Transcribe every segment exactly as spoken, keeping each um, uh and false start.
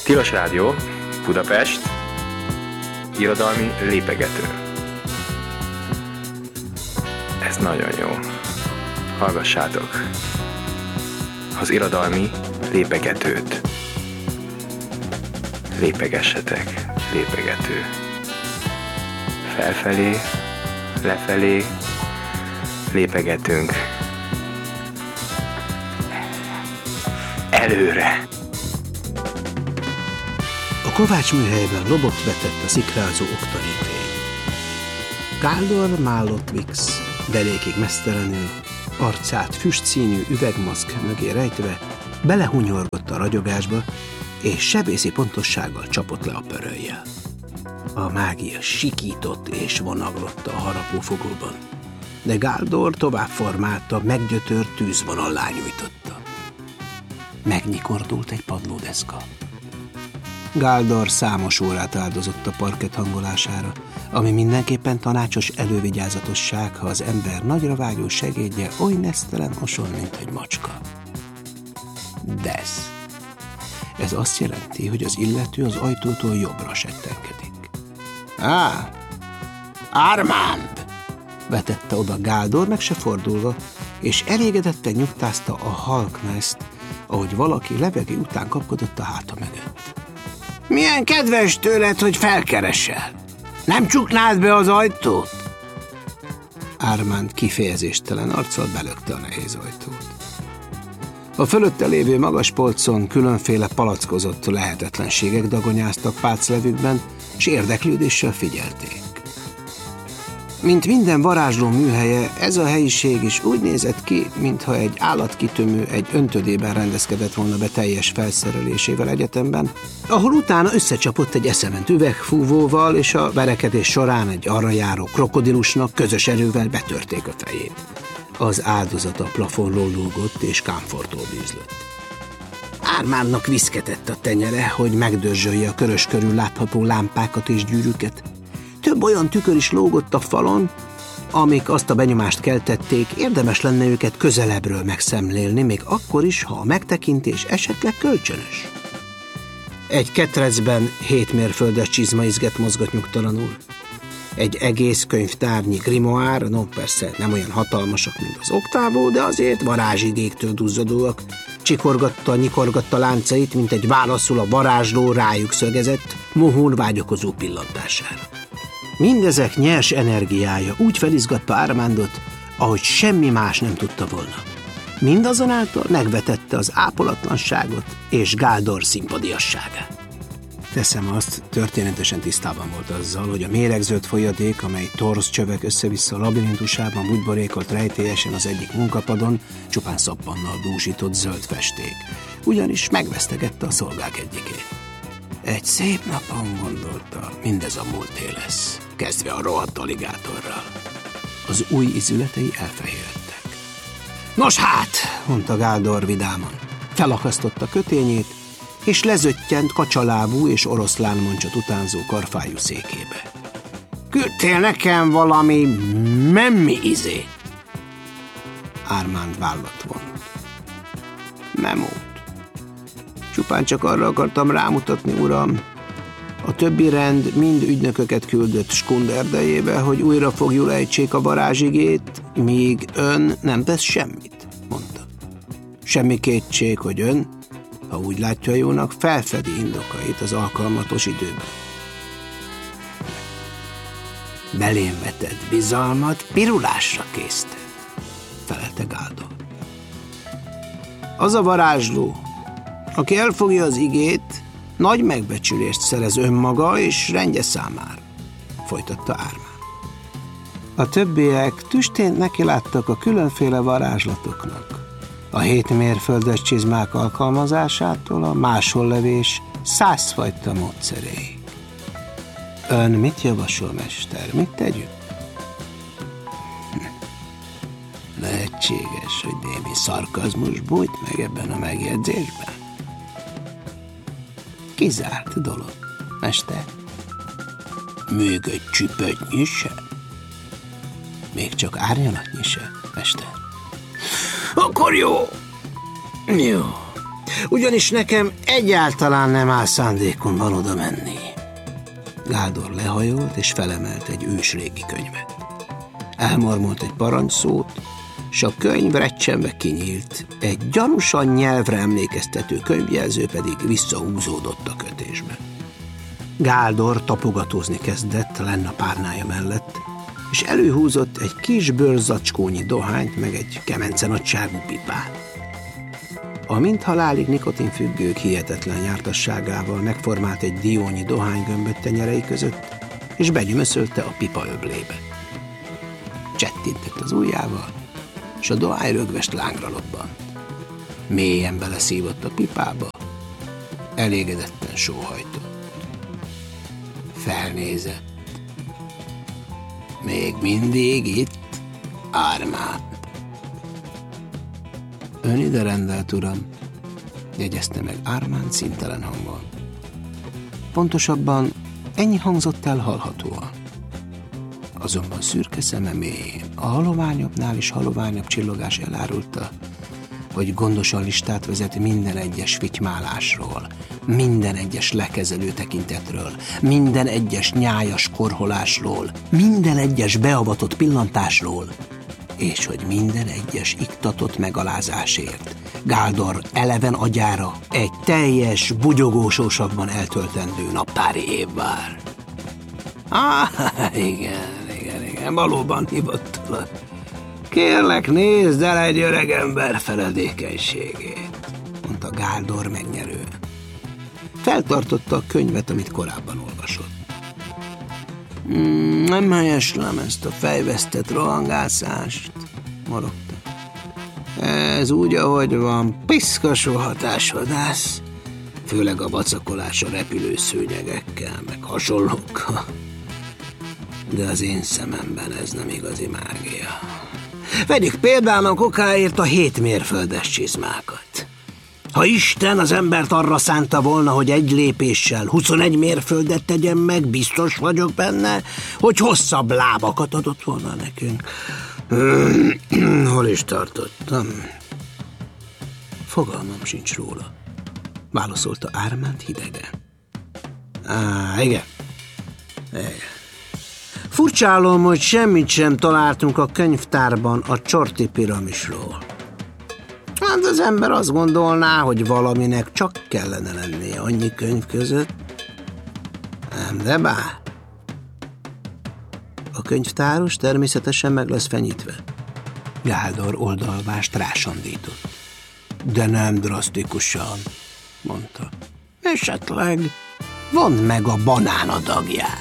Tilos Rádió, Budapest, irodalmi lépegető. Ez nagyon jó. Hallgassátok az irodalmi lépegetőt. Lépegessetek, lépegető. Felfelé, lefelé, lépegetünk. Előre! A Kovács műhelyben lobot vetett a szikrázó oktarépény. Gáldor mállott Vix, derékig mesztelenül, arcát füstszínű üvegmaszk mögé rejtve, belehunyorgott a ragyogásba, és sebészi pontossággal csapott le a pöröllyel. A mágia sikított és vonaglott a harapófogóban, de Gáldor tovább formálta, meggyötört tűzvonallá nyújtotta. Megnyikordult egy padlódeszka. Gáldor számos órát áldozott a parkett hangolására, ami mindenképpen tanácsos elővigyázatosság, ha az ember nagyra vágyó segédje oly nesztelen oson, mint egy macska. Desz. Ez azt jelenti, hogy az illető az ajtótól jobbra settenkedik. Á, Armand! Vetette oda Gáldor, meg se fordulva, és elégedetten nyugtázta a halkneszt, ahogy valaki levegő után kapkodott a háta mögött. Milyen kedves tőled, hogy felkeresel! Nem csuknád be az ajtót? Armand kifejezéstelen arccal belökte a nehéz ajtót. A fölötte lévő magas polcon különféle palackozott lehetetlenségek dagonyáztak páclevükben, s érdeklődéssel figyelték. Mint minden varázsló műhelye, ez a helyiség is úgy nézett ki, mintha egy állatkitömő egy öntödében rendezkedett volna be teljes felszerelésével egyetemben, ahol utána összecsapott egy eszement üvegfúvóval, és a verekedés során egy arra járó krokodilusnak közös erővel betörték a fejét. Az áldozat a plafonról lógott, és kámfortól bűzlött. Armandnak viszketett a tenyere, hogy megdörzsölje a körös körül látható lámpákat és gyűrűket. Több olyan tükör is lógott a falon, amik azt a benyomást keltették, érdemes lenne őket közelebbről megszemlélni, még akkor is, ha a megtekintés esetleg kölcsönös. Egy ketrecben hét mérföldes csizma izget mozgott nyugtalanul. Egy egész könyvtárnyi grimoár, no persze nem olyan hatalmasak, mint az oktávó, de azért varázsigéktől duzzadóak, csikorgatta, nyikorgatta láncait, mint egy válaszul a varázsló rájuk szögezett, mohón vágyakozó pillantására. Mindezek nyers energiája úgy felizgatta Armandot, ahogy semmi más nem tudta volna. Mindazonáltal megvetette az ápolatlanságot és Gáldor szimpadiasságát. Teszem azt, történetesen tisztában volt azzal, hogy a méregzöld folyadék, amely torz csövek össze-vissza labirintusában bugyborékolt rejtélyesen az egyik munkapadon, csupán szappannal dúsított zöld festék, ugyanis megvesztegette a szolgák egyikét. Egy szép napon gondolta, mindez a múlté lesz, kezdve a rohadt aligátorral. Az új izületei elfehéredtek. Nos hát, mondta Gáldor vidáman. Felakasztotta kötényét, és lezöttyent kacsalábú és oroszlánmoncsot utánzó karfájú székébe. Küldtél nekem valami memmi izét? Armand vállat vont. Memót. Csupán csak arra akartam rámutatni, uram. A többi rend mind ügynököket küldött Skunderdejébe, hogy újra fogjul ejtsék a varázsigét, míg ön nem tesz semmit, mondta. Semmi kétség, hogy ön, ha úgy látja jónak, felfedi indokait az alkalmatos időben. Belém vetett bizalmat, pirulásra késztet, felelte Gáldor. Az a varázsló, aki elfogja az igét, nagy megbecsülést szerez önmaga és rendje számára, folytatta Armand. A többiek tüstén nekiláttak a különféle varázslatoknak. A hét mérföldes csizmák alkalmazásától a máshol-levés százfajta módszeréig. Ön mit javasol, mester? Mit tegyünk? Lehetséges, hogy némi szarkazmus bújt meg ebben a megjegyzésben. Kizárt dolog, mester. Még egy csüpötnyi se? Még csak árnyalatnyi se, mester? Akkor jó. Jó. ugyanis nekem egyáltalán nem áll szándékomban oda menni. Gáldor lehajolt, és felemelt egy ősrégi könyvet. Elmormolt egy parancsszót, s a könyv recsenve kinyílt, egy gyanúsan nyelvre emlékeztető könyvjelző pedig visszahúzódott a kötésbe. Gáldor tapogatózni kezdett lenn a párnája mellett, és előhúzott egy kis bőrzacskónyi dohányt, meg egy kemence nagyságú pipát. A mindhalálig nikotinfüggők hihetetlen jártasságával megformált egy diónyi dohánygömböt tenyerei között, és begyümöszölte a pipa öblébe. Csettintett az ujjával, és a dohány rögvest lángra lobbant. Mélyen beleszívott a pipába, elégedetten sóhajtott. Felnézett. Még mindig itt, Armand. Ön ide rendelt, uram, jegyezte meg Armand színtelen hangon. Pontosabban ennyi hangzott el hallhatóan. Azonban szürke szeme mélyén, a haloványabbnál is haloványabb csillogás elárulta, hogy gondosan listát vezet minden egyes vitymálásról, minden egyes lekezelő tekintetről, minden egyes nyájas korholásról, minden egyes beavatott pillantásról, és hogy minden egyes iktatott megalázásért Gáldor eleven agyára egy teljes, bugyogósósabban eltöltendő naptári év vár. Ah, igen, igen, igen, valóban hivottalak. Kérlek, nézd el egy öreg ember feledékenységét, mondta Gáldor megnyerően. Feltartotta a könyvet, amit korábban olvasott. Mm, nem helyeslem ezt a fejvesztett rohangászást, morogta. Ez úgy, ahogy van, piszkosó hatásvadász, főleg a vacakolás a repülőszőnyegekkel, meg hasonlókkal. De az én szememben ez nem igazi mágia. Vegyük például okáért a hét mérföldes csizmákat. Ha Isten az embert arra szánta volna, hogy egy lépéssel huszonegy mérföldet tegyen meg, biztos vagyok benne, hogy hosszabb lábakat adott volna nekünk. Hol is tartottam? Fogalmam sincs róla, válaszolta Armand hidegen. Á, igen. Igen. Furcsálom, hogy semmit sem találtunk a könyvtárban a Csorti piramisról. Hát az ember azt gondolná, hogy valaminek csak kellene lennie annyi könyv között. Nem, de bár. A könyvtáros természetesen meg lesz fenyítve. Gáldor oldalvást rásandított. De nem drasztikusan, mondta. Esetleg vondd meg a banánadagját.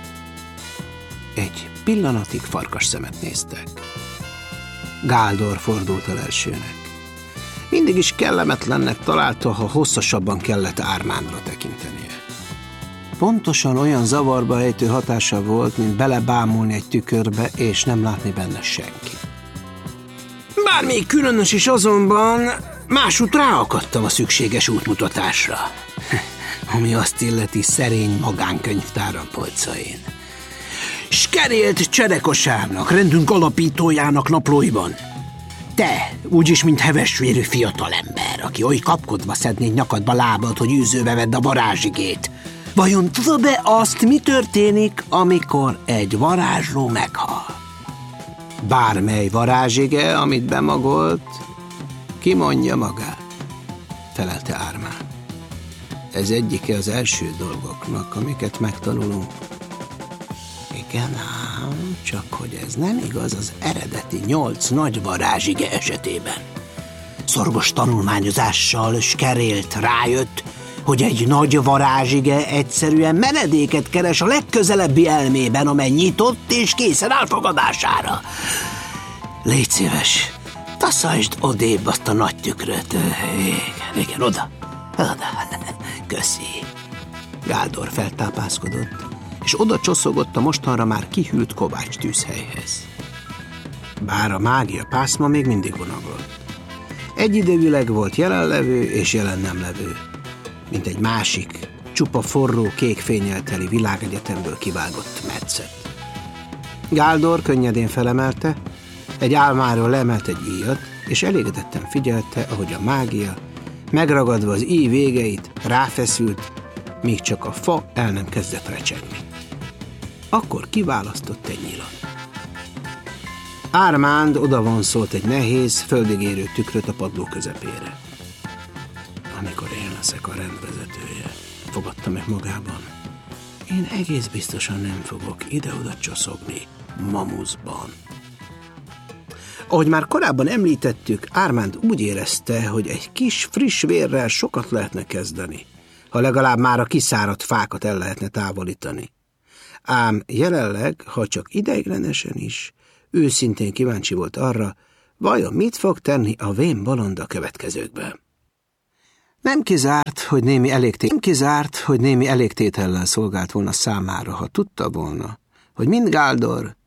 Egy pillanatig farkas szemet néztek. Gáldor fordult el elsőnek. Mindig is kellemetlennek találta, ha hosszasabban kellett Armandra tekintenie. Pontosan olyan zavarba ejtő hatása volt, mint belebámulni egy tükörbe, és nem látni benne senki. Bármi különös is, azonban másút ráakadtam a szükséges útmutatásra, ami azt illeti szerény magánkönyvtáram polcain. S kerélt cserekosárnak, rendünk alapítójának naplóiban. Te, úgyis, mint hevesvérű fiatalember, aki oly kapkodva szednéd nyakadba lábad, hogy űzőbe vedd a varázsigét. Vajon tudod-e azt, mi történik, amikor egy varázsló meghal? Bármely varázsige, amit bemagolt, kimondja magát, felelte Armand. Ez egyike az első dolgoknak, amiket megtanulunk. Igen ám, csak hogy ez nem igaz az eredeti nyolc nagy varázsige esetében. Szorgos tanulmányozással s kerélt rájött, hogy egy nagy varázsige egyszerűen menedéket keres a legközelebbi elmében, amely nyitott és készen áll fogadására. Légy szíves, taszajtsd odébb azt a nagy tükröt. Igen, igen, oda, oda. Köszi. Gáldor feltápászkodott, és oda csosszogott a mostanra már kihűlt kovács tűzhelyhez. Bár a mágia pászma még mindig vonagolt. Egyidejűleg volt jelenlevő és jelen nem levő, mint egy másik, csupa forró, kék fénnyel teli világegyetemből kivágott metszet. Gáldor könnyedén felemelte, egy álmáról leemelt egy íjat, és elégedetten figyelte, ahogy a mágia megragadva az íj végeit, ráfeszült, míg csak a fa el nem kezdett recsegni. Akkor kiválasztott egy nyilat. Ármánd odavonszolt egy nehéz, földig érő tükröt a padló közepére. Amikor én leszek a rendvezetője, fogadta meg magában, én egész biztosan nem fogok ide-oda csoszogni mamuszban. Ahogy már korábban említettük, Ármánd úgy érezte, hogy egy kis friss vérrel sokat lehetne kezdeni, ha legalább már a kiszáradt fákat el lehetne távolítani. Ám jelenleg, ha csak ideiglenesen is, őszintén kíváncsi volt arra, vajon mit fog tenni a vén bolond a következőkben. Nem kizárt, hogy némi elégtét... Nem kizárt, hogy némi elégtétellel szolgált volna számára, ha tudta volna, hogy mind Gáldor,